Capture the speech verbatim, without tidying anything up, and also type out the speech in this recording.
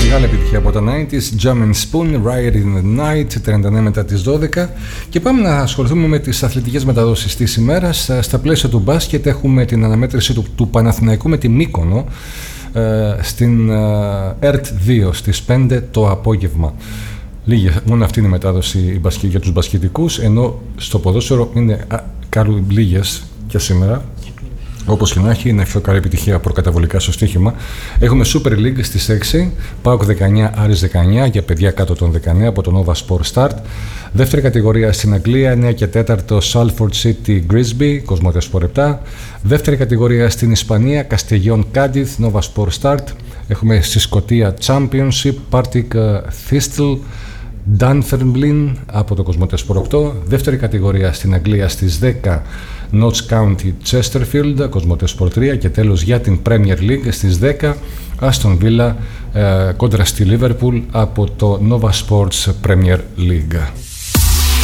Μεγάλη επιτυχία από τα ενενήντα, Jam and Spoon, Riot in the Night, τριάντα εννέα μετά τις δώδεκα. Και πάμε να ασχοληθούμε με τις αθλητικές μεταδόσεις της ημέρας. Στα πλαίσια του μπάσκετ έχουμε την αναμέτρηση του, του Παναθηναϊκού με τη Μύκονο ε, στην ε, ΕΡΤ δύο στις πέντε το απόγευμα. Λίγη, μόνο αυτή είναι η μετάδοση για τους μπασκετικούς, ενώ στο ποδόσφαιρο είναι κάλου λίγες και σήμερα. Όπως και να έχει, είναι πιο καλή επιτυχία προκαταβολικά στο στοίχημα. Έχουμε Super League στις έξι, ΠΑΟΚ δεκαεννέα, Άρης δεκαεννέα για παιδιά κάτω των δεκαεννέα από το Nova Sport Start. Δεύτερη κατηγορία στην Αγγλία, εννέα και τέταρτο Salford City Grisby, Κοσμοτέ Sport επτά. Δεύτερη κατηγορία στην Ισπανία, Castellón Cádiz, Nova Sport Start. Έχουμε στη Σκωτία Championship, Partick Thistle, Dunfermline από το Κοσμοτέ Sport οκτώ. Δεύτερη κατηγορία στην Αγγλία στις δέκα, Notts County Chesterfield, Κοσμοτέ Sport τρία. Και τέλος για την Premier League στις δέκα, Aston Villa ε, κόντρα στη Liverpool από το Nova Sports Premier League.